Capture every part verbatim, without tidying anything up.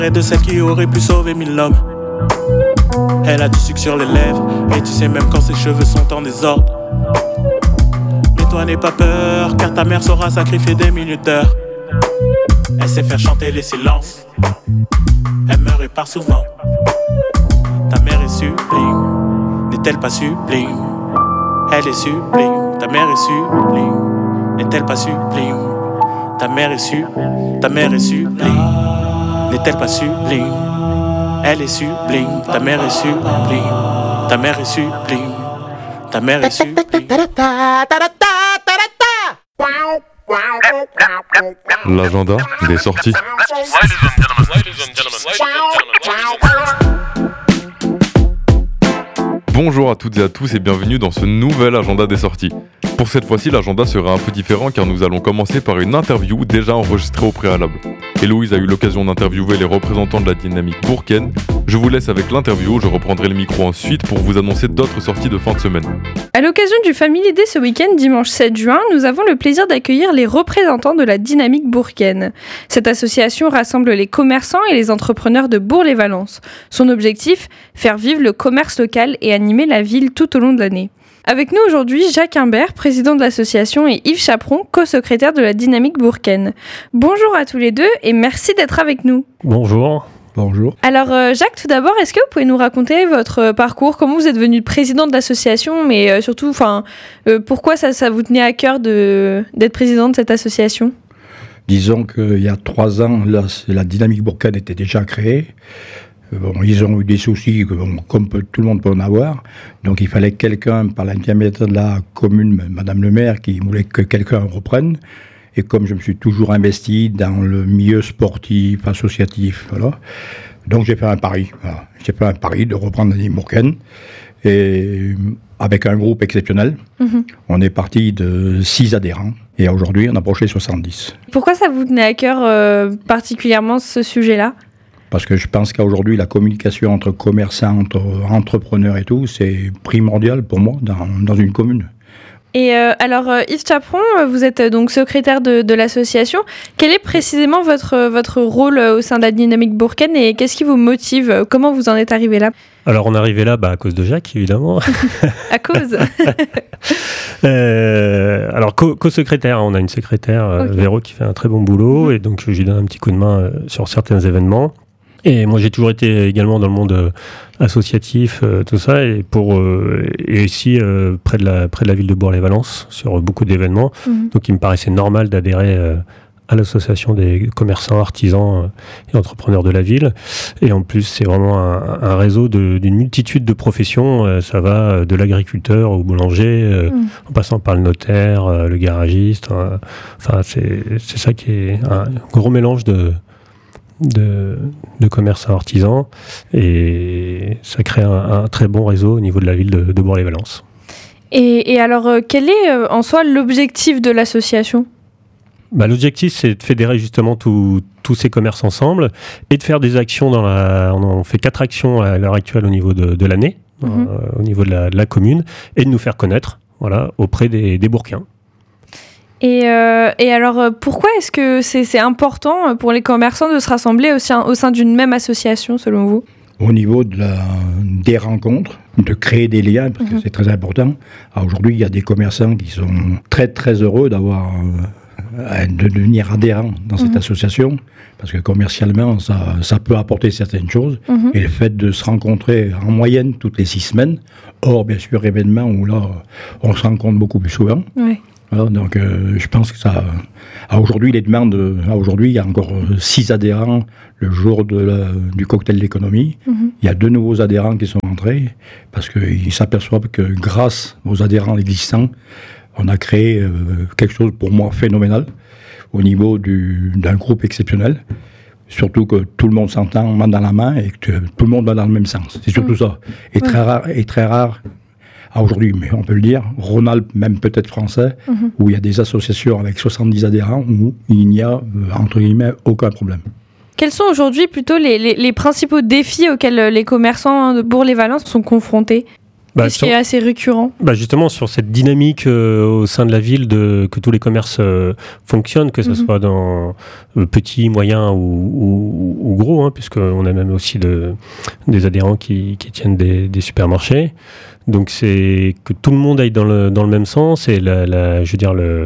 Et de celle qui aurait pu sauver mille hommes. Elle a du sucre sur les lèvres, et tu sais même quand ses cheveux sont en désordre. Mais toi n'aie pas peur, car ta mère saura sacrifier des minutes d'heures. Elle sait faire chanter les silences, elle me répare souvent. Ta mère est sublime, n'est-elle pas sublime? Elle est sublime, ta mère est sublime, n'est-elle pas sublime? Ta mère est sublime, ta mère est sublime, n'est-elle pas sublime? Elle est sublime, ta mère est sublime, ta mère est sublime, ta mère est sublime. L'agenda des sorties. Bonjour à toutes et à tous et bienvenue dans ce nouvel agenda des sorties. Pour cette fois-ci, l'agenda sera un peu différent car nous allons commencer par une interview déjà enregistrée au préalable. Héloïse a eu l'occasion d'interviewer les représentants de la dynamique bourcaine. Je vous laisse avec l'interview, je reprendrai le micro ensuite pour vous annoncer d'autres sorties de fin de semaine. À l'occasion du Family Day ce week-end, dimanche sept juin, nous avons le plaisir d'accueillir les représentants de la dynamique bourcaine. Cette association rassemble les commerçants et les entrepreneurs de Bourg-les-Valences. Son objectif, faire vivre le commerce local et animer la ville tout au long de l'année. Avec nous aujourd'hui, Jacques Imbert, président de l'association, et Yves Chaperon, co-secrétaire de la dynamique bourcaine. Bonjour à tous les deux et merci d'être avec nous. Bonjour. Bonjour. Alors euh, Jacques, tout d'abord, est-ce que vous pouvez nous raconter votre euh, parcours, comment vous êtes devenu président de l'association, mais euh, surtout, enfin, euh, pourquoi ça, ça vous tenait à cœur de, d'être président de cette association ? Disons qu'il y a trois ans, là, la dynamique bourcaine était déjà créée. Bon, ils ont eu des soucis, bon, comme peut, tout le monde peut en avoir. Donc il fallait quelqu'un, par l'intermédiaire de la commune, Madame le maire, qui voulait que quelqu'un reprenne. Et comme je me suis toujours investi dans le milieu sportif, associatif, voilà. Donc j'ai fait un pari. Voilà. J'ai fait un pari de reprendre la dynamique bourcaine. Et avec un groupe exceptionnel, mmh. on est parti de six adhérents. Et aujourd'hui, on a approché soixante-dix. Pourquoi ça vous tenait à cœur euh, particulièrement ce sujet-là ? Parce que je pense qu'aujourd'hui, la communication entre commerçants, entre entrepreneurs et tout, c'est primordial pour moi dans, dans une commune. Et euh, alors, euh, Yves Chaperon, vous êtes euh, donc secrétaire de, de l'association. Quel est précisément votre, votre rôle euh, au sein de la dynamique bourcaine et qu'est-ce qui vous motive ? Comment vous en êtes arrivé là ? Alors, on est arrivé là bah, à cause de Jacques, évidemment. À cause euh, Alors, co- co-secrétaire, on a une secrétaire, euh, okay. Véro, qui fait un très bon boulot. Mmh. Et donc, je lui donne un petit coup de main euh, sur certains événements. Et moi, j'ai toujours été également dans le monde euh, associatif, euh, tout ça, et pour euh, et ici euh, près de la près de la ville de Bourg-les-Valences sur euh, beaucoup d'événements. Mmh. Donc, il me paraissait normal d'adhérer euh, à l'association des commerçants, artisans euh, et entrepreneurs de la ville. Et en plus, c'est vraiment un, un réseau de, d'une multitude de professions. Euh, ça va de l'agriculteur au boulanger, euh, mmh. en passant par le notaire, euh, le garagiste. Hein. Enfin, c'est c'est ça qui est un gros mélange de De, de commerçants artisans et ça crée un, un très bon réseau au niveau de la ville de, de Bourg-les-Valences. Et, et alors, euh, quel est euh, en soi l'objectif de l'association ? Bah, l'objectif, c'est de fédérer justement tous ces commerces ensemble et de faire des actions. Dans la, on en fait quatre actions à l'heure actuelle au niveau de, de l'année, mmh. euh, au niveau de la, de la commune, et de nous faire connaître voilà, auprès des, des Bourcains. Et, euh, et alors, pourquoi est-ce que c'est, c'est important pour les commerçants de se rassembler au sein, au sein d'une même association, selon vous ? Au niveau de la, des rencontres, de créer des liens, parce mm-hmm. que c'est très important. Alors aujourd'hui, il y a des commerçants qui sont très très heureux d'avoir, euh, de devenir adhérents dans mm-hmm. cette association, parce que commercialement, ça, ça peut apporter certaines choses. Mm-hmm. Et le fait de se rencontrer en moyenne toutes les six semaines, hors bien sûr événements où là, on se rencontre beaucoup plus souvent. Oui. Alors, donc, euh, je pense que ça. À aujourd'hui, les demandes. À aujourd'hui, il y a encore six adhérents le jour de la, du cocktail d'économie. Mm-hmm. Il y a deux nouveaux adhérents qui sont entrés parce qu'ils s'aperçoivent que grâce aux adhérents existants, on a créé euh, quelque chose pour moi phénoménal au niveau du, d'un groupe exceptionnel. Surtout que tout le monde s'entend main dans la main et que tout le monde va dans le même sens. C'est surtout mm-hmm. ça. Et mm-hmm. très rare. Et très rare à aujourd'hui, mais on peut le dire, Rhône-Alpes, même peut-être français, mmh. où il y a des associations avec soixante-dix adhérents, où il n'y a, entre guillemets, aucun problème. Quels sont aujourd'hui plutôt les, les, les principaux défis auxquels les commerçants de Bourg-les-Valences sont confrontés ? Bah, Qu'est-ce qui est assez récurrent? Bah justement, sur cette dynamique euh, au sein de la ville, de, que tous les commerces euh, fonctionnent, que ce mm-hmm. soit dans euh, petit, moyen ou, ou, ou gros, hein, puisqu'on a même aussi de, des adhérents qui, qui tiennent des, des supermarchés. Donc c'est que tout le monde aille dans le, dans le même sens et la, la, je veux dire, le,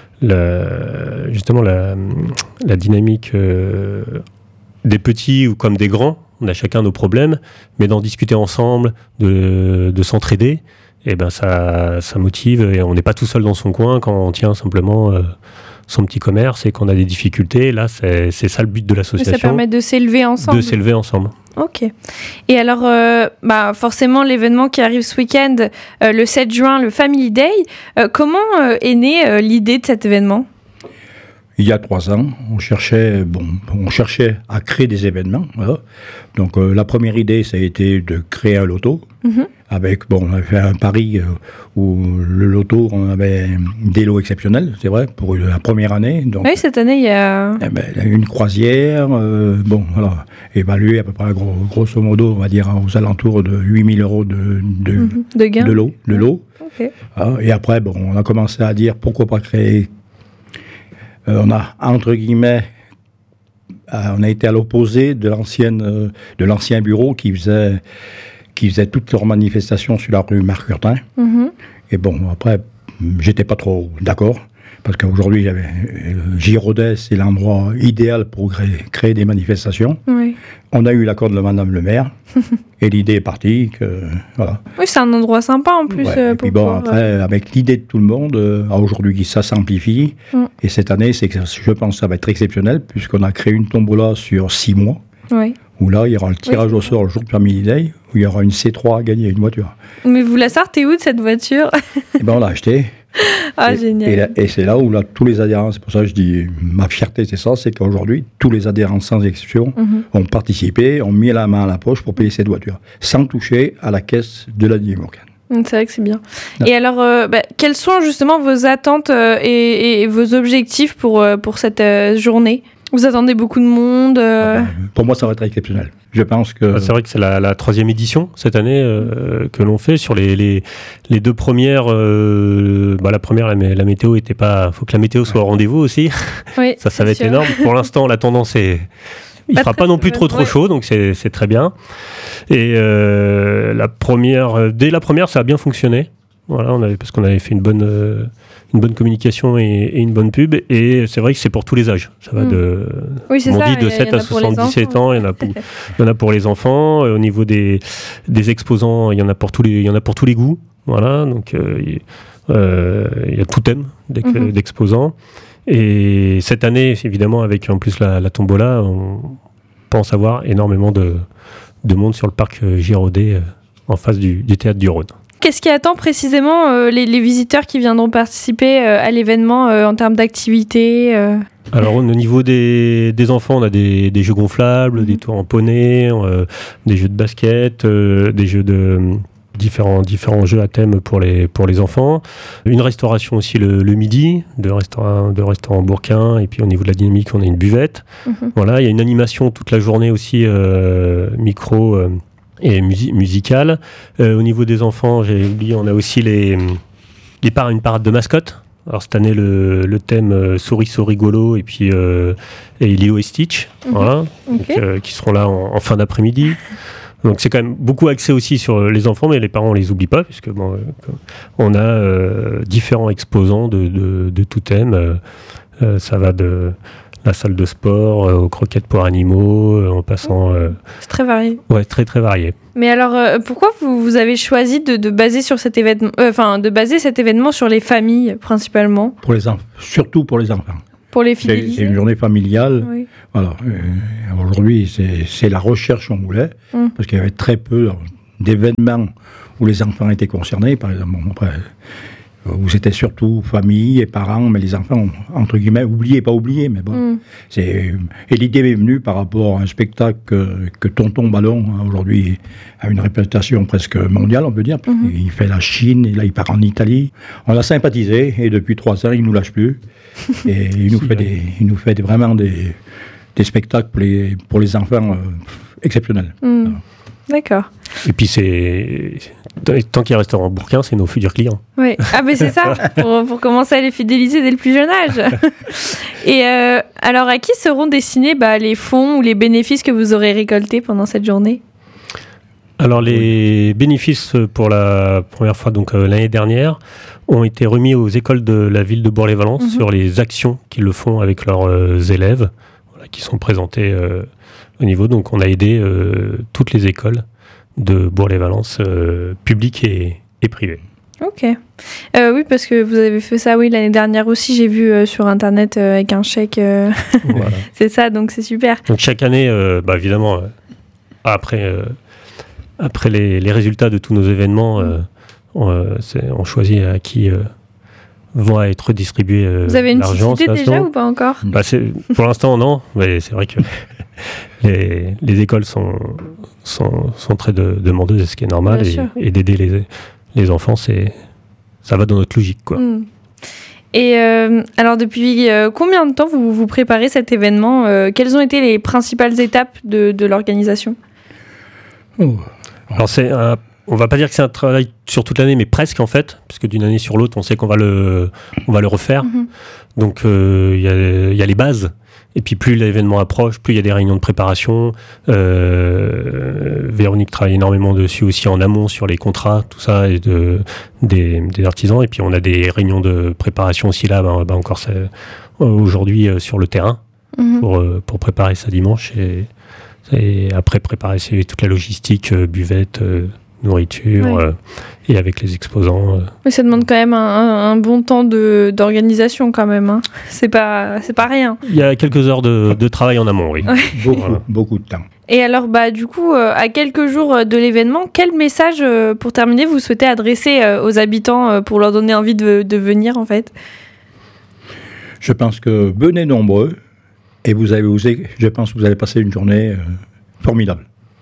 la, justement la, la dynamique euh, des petits ou comme des grands. On a chacun nos problèmes, mais d'en discuter ensemble, de, de s'entraider, et ben ça, ça motive et on n'est pas tout seul dans son coin quand on tient simplement euh, son petit commerce et qu'on a des difficultés. Là, c'est, c'est ça le but de l'association. Ça permet de s'élever ensemble. De s'élever ensemble. Ok. Et alors, euh, bah forcément, l'événement qui arrive ce week-end, euh, le sept juin, le Family Day, euh, comment euh, est née euh, l'idée de cet événement ? Il y a trois ans, on cherchait, bon, on cherchait à créer des événements. Voilà. Donc euh, la première idée, ça a été de créer un loto. Mm-hmm. Avec, bon, on avait fait un pari euh, où le loto, on avait des lots exceptionnels, c'est vrai, pour la première année. Donc, oui, cette année, il y a... Eh ben, une croisière, euh, bon, voilà, évaluée à peu près, gros, grosso modo, on va dire, aux alentours de huit mille euros de, de, mm-hmm. de, gain. de lot. De lot. Okay. Ah, et après, bon, on a commencé à dire, pourquoi pas créer... Euh, on a, entre guillemets, euh, on a été à l'opposé de, l'ancienne, euh, de l'ancien bureau qui faisait, qui faisait toutes leurs manifestations sur la rue Marc-Curtin. Mm-hmm. Et bon, après, j'étais pas trop d'accord, parce qu'aujourd'hui, j'avais, euh, Giraudet, c'est l'endroit idéal pour créer, créer des manifestations. Oui. On a eu l'accord de Madame le maire, et l'idée est partie. Que, voilà. Oui, c'est un endroit sympa en plus. Ouais, euh, et pour puis bon, pouvoir... après, avec l'idée de tout le monde, euh, aujourd'hui, ça s'amplifie. Mm. Et cette année, c'est que je pense que ça va être exceptionnel, puisqu'on a créé une tombola sur six mois. Oui. Où là, il y aura le tirage oui, au sort le jour de Family Day, où il y aura une C trois à gagner, une voiture. Mais vous la sortez où de cette voiture? Eh ben, on l'a achetée. Ah, et, génial. Et, là, et c'est là où là, tous les adhérents, c'est pour ça que je dis, ma fierté, c'est ça, c'est qu'aujourd'hui, tous les adhérents, sans exception, mm-hmm. ont participé, ont mis la main à la poche pour payer cette voiture, sans toucher à la caisse de la Dynamique Bourcane. C'est vrai que c'est bien. Non. Et alors, euh, bah, quelles sont justement vos attentes euh, et, et vos objectifs pour, euh, pour cette euh, journée? Vous attendez beaucoup de monde euh... ah ben, Pour moi, ça va être exceptionnel. Je pense que... C'est vrai que c'est la, la troisième édition cette année euh, que l'on fait. Sur les, les, les deux premières, euh, bah la première, la, la météo était pas... Il faut que la météo soit au rendez-vous aussi. Oui, ça, ça va être sûr. Énorme. Pour l'instant, la tendance est... Il ne fera pas non plus trop trop ouais. chaud, donc c'est, c'est très bien. Et euh, la première, dès la première, ça a bien fonctionné. Voilà, on avait, parce qu'on avait fait une bonne, euh, une bonne communication et, et une bonne pub. Et c'est vrai que c'est pour tous les âges. Ça va de, oui, c'est on ça, dit de sept à soixante-dix-sept ans. Il y en a pour, il y en a pour les enfants. Au niveau des, des exposants, il y en a pour tous les, il y en a pour tous les goûts. Voilà, donc euh, il, euh, il y a tout thème d'ex, mm-hmm. d'exposants. Et cette année, évidemment, avec en plus la, la tombola, on pense avoir énormément de, de monde sur le parc Giraudet euh, en face du, du théâtre du Rhône. Qu'est-ce qui attend précisément euh, les, les visiteurs qui viendront participer euh, à l'événement euh, en termes d'activité euh... Alors au niveau des, des enfants, on a des, des jeux gonflables, mmh. des tours en poney, euh, des jeux de basket, euh, des jeux de... Différents, différents jeux à thème pour les, pour les enfants. Une restauration aussi le, le midi, de restaurants de restaurant Bourquin, et puis au niveau de la dynamique, on a une buvette. Mm-hmm. Voilà, il y a une animation toute la journée aussi, euh, micro euh, et musi- musicale. Euh, au niveau des enfants, j'ai oublié, on a aussi les, les par- une parade de mascottes. Alors cette année, le, le thème euh, Souris, Souris, Rigolo, et puis euh, et Lilo et Stitch, mm-hmm. voilà, okay. donc, euh, qui seront là en, en fin d'après-midi. Donc c'est quand même beaucoup axé aussi sur les enfants, mais les parents on les oublie pas, puisque bon, euh, on a euh, différents exposants de, de, de tout thème. Euh, ça va de la salle de sport euh, aux croquettes pour animaux, euh, en passant. Euh, c'est très varié. Ouais, très très varié. Mais alors, euh, pourquoi vous, vous avez choisi de, de baser sur cet événement, enfin euh, de baser cet événement sur les familles principalement? Pour les enfants, surtout pour les enfants. Pour les fidéliser. C'est, c'est une journée familiale. Oui. Voilà. Euh, aujourd'hui, c'est, c'est la recherche qu'on voulait, mmh. parce qu'il y avait très peu d'événements où les enfants étaient concernés, par exemple. Bon, après, où c'était surtout famille et parents, mais les enfants, entre guillemets, oubliés, pas oubliés, mais bon. Mmh. C'est, et l'idée est venue par rapport à un spectacle que, que Tonton Ballon, hein, aujourd'hui, a une réputation presque mondiale, on peut dire. Mmh. Il fait la Chine, et là, il part en Italie. On a sympathisé, et depuis trois ans, il ne nous lâche plus. Et il nous, fait des, il nous fait des, vraiment des, des spectacles pour les, pour les enfants euh, exceptionnels. Mmh. D'accord. Et puis, c'est tant qu'il y a un restaurant bourquin, c'est nos futurs clients. Oui. Ah, mais c'est ça, pour, pour commencer à les fidéliser dès le plus jeune âge. Et euh, alors, à qui seront destinés bah, les fonds ou les bénéfices que vous aurez récoltés pendant cette journée ? Alors, les bénéfices pour la première fois, donc euh, l'année dernière, ont été remis aux écoles de la ville de Bourg-les-Valences mmh. sur les actions qu'ils le font avec leurs euh, élèves, voilà, qui sont présentés euh, au niveau. Donc, on a aidé euh, toutes les écoles de Bourg-les-Valences, euh, publiques et, et privées. Ok. Euh, oui, parce que vous avez fait ça, oui, l'année dernière aussi, j'ai vu euh, sur Internet euh, avec un chèque. Euh... Voilà. C'est ça, donc c'est super. Donc, chaque année, euh, bah, évidemment, euh, après... Euh, Après les, les résultats de tous nos événements, euh, on, euh, on choisit à qui euh, va être distribué euh, l'argent. Vous avez une petite idée déjà ou pas encore ? bah Pour l'instant, non. Mais c'est vrai que les, les écoles sont, sont, sont très de, demandeuses, ce qui est normal. Et, et d'aider les, les enfants, c'est, ça va dans notre logique, quoi. Mmh. Et euh, alors, depuis euh, combien de temps vous, vous préparez cet événement ? euh, Quelles ont été les principales étapes de, de l'organisation ? Oh. Alors c'est un, on va pas dire que c'est un travail sur toute l'année, mais presque en fait, puisque d'une année sur l'autre, on sait qu'on va le, on va le refaire. Mm-hmm. Donc il euh, y, y a les bases, et puis plus l'événement approche, plus il y a des réunions de préparation. Euh, Véronique travaille énormément dessus aussi en amont sur les contrats, tout ça, et de, des, des artisans. Et puis on a des réunions de préparation aussi là, bah, bah encore ça, aujourd'hui euh, sur le terrain mm-hmm. pour euh, pour préparer ça dimanche et Et après, préparer toute la logistique, euh, buvette, euh, nourriture, ouais. euh, et avec les exposants. Euh. Mais ça demande quand même un, un, un bon temps de, d'organisation quand même. Hein. C'est pas, c'est pas rien. Il y a quelques heures de, de travail en amont, oui. Ouais. Beaucoup, voilà. beaucoup de temps. Et alors, bah, du coup, euh, à quelques jours de l'événement, quel message, euh, pour terminer, vous souhaitez adresser euh, aux habitants euh, pour leur donner envie de, de venir, en fait ? Je pense que venez nombreux. Et vous avez osé, je pense que vous allez passer une journée euh, formidable.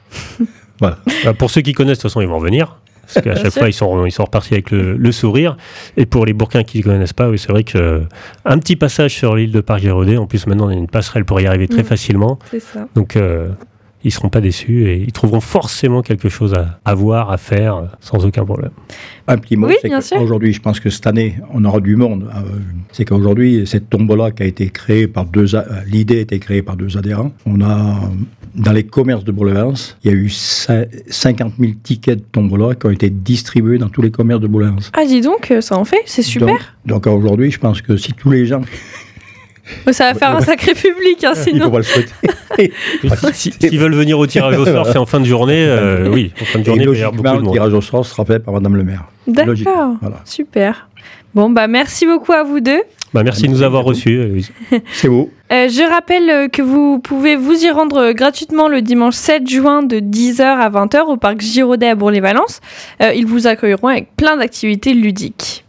Voilà. Alors pour ceux qui connaissent, de toute façon, ils vont revenir. Parce qu'à chaque fois, ils sont, ils sont repartis avec le, le sourire. Et pour les Bourquins qui ne connaissent pas, oui, c'est vrai qu'un petit passage sur l'île de Parc-Gérodé, en plus maintenant, on a une passerelle pour y arriver très mmh. facilement. C'est ça. Donc, euh, ils ne seront pas déçus et ils trouveront forcément quelque chose à, à voir, à faire, sans aucun problème. Un petit mot, oui, c'est qu'aujourd'hui, je pense que cette année, on aura du monde. Euh, c'est qu'aujourd'hui, cette tombola qui a été créée par deux... A- l'idée a été créée par deux adhérents. On a, dans les commerces de Bourg-les-Valences, il y a eu cinquante mille tickets de tombola qui ont été distribués dans tous les commerces de Bourg-les-Valences. Ah, dis donc, ça en fait, c'est super. Donc, donc aujourd'hui, je pense que si tous les gens... Ça va faire un sacré public, hein, sinon. Il faut le souhaiter. si, S'ils veulent venir au tirage au sort, c'est en fin de journée. Euh, oui, en fin de journée, il va y avoir beaucoup de monde. Le tirage au sort sera fait par Madame le maire. D'accord, voilà. Super. Bon, bah merci beaucoup à vous deux. Bah, merci, merci de nous avoir reçus. C'est beau. Euh, je rappelle que vous pouvez vous y rendre gratuitement le dimanche sept juin de dix heures à vingt heures au parc Giraudet à Bourg-les-Valences. Euh, ils vous accueilleront avec plein d'activités ludiques.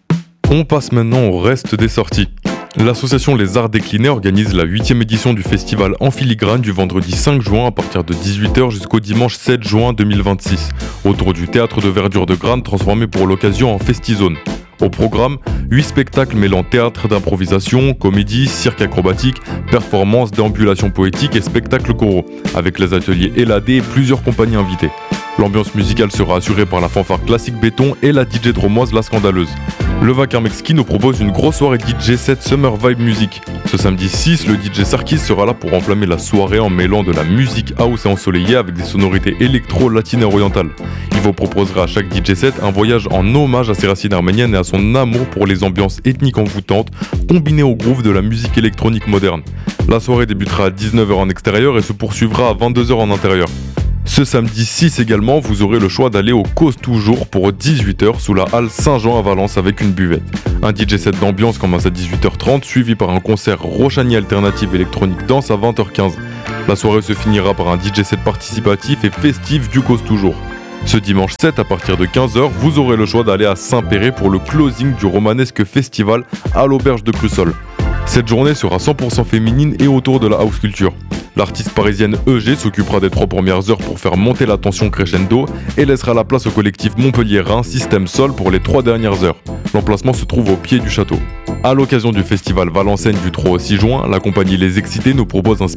On passe maintenant au reste des sorties. L'association Les Arts Déclinés organise la huitième édition du festival En Filigrane du vendredi cinq juin à partir de dix-huit heures jusqu'au dimanche sept juin deux mille vingt-six, autour du théâtre de verdure de Grane transformé pour l'occasion en Festizone. Au programme, huit spectacles mêlant théâtre d'improvisation, comédie, cirque acrobatique, performances, déambulations poétiques et spectacles choraux, avec les ateliers Eladé et plusieurs compagnies invitées. L'ambiance musicale sera assurée par la fanfare classique béton et la D J dromoise La Scandaleuse. Le Vacarme Exquis nous propose une grosse soirée D J set Summer Vibe Music. Ce samedi six, le D J Sarkis sera là pour enflammer la soirée en mêlant de la musique house et ensoleillée avec des sonorités électro, latines et orientales. Il vous proposera à chaque D J set un voyage en hommage à ses racines arméniennes et à son amour pour les ambiances ethniques envoûtantes, combinées au groove de la musique électronique moderne. La soirée débutera à dix-neuf heures en extérieur et se poursuivra à vingt-deux heures en intérieur. Ce samedi six également, vous aurez le choix d'aller au Cause Toujours pour dix-huit heures sous la halle Saint-Jean à Valence avec une buvette. Un D J set d'ambiance commence à dix-huit heures trente, suivi par un concert Rochani Alternative Électronique Danse à vingt heures quinze. La soirée se finira par un D J set participatif et festif du Cause Toujours. Ce dimanche sept, à partir de quinze heures, vous aurez le choix d'aller à Saint-Péret pour le closing du romanesque festival à l'auberge de Crussol. Cette journée sera cent pour cent féminine et autour de la house culture. L'artiste parisienne E G s'occupera des trois premières heures pour faire monter la tension crescendo et laissera la place au collectif montpelliérain Système Sol pour les trois dernières heures. L'emplacement se trouve au pied du château. À l'occasion du festival Valencène du trois au six juin, la compagnie Les Excités nous propose un spectacle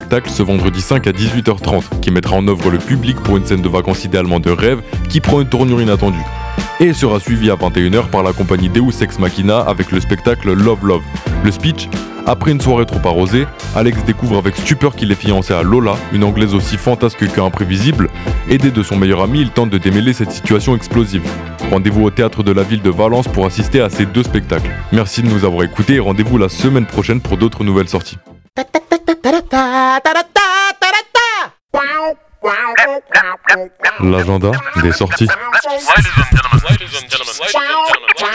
spectacle ce vendredi cinq à dix-huit heures trente, qui mettra en œuvre le public pour une scène de vacances idéalement de rêve qui prend une tournure inattendue. Et sera suivi à vingt et une heures par la compagnie Deus Ex Machina avec le spectacle Love Love. Le speech: après une soirée trop arrosée, Alex découvre avec stupeur qu'il est fiancé à Lola, une anglaise aussi fantasque qu'imprévisible. Aidé de son meilleur ami, il tente de démêler cette situation explosive. Rendez-vous au théâtre de la ville de Valence pour assister à ces deux spectacles. Merci de nous avoir écoutés et rendez-vous la semaine prochaine pour d'autres nouvelles sorties. L'agenda des sorties.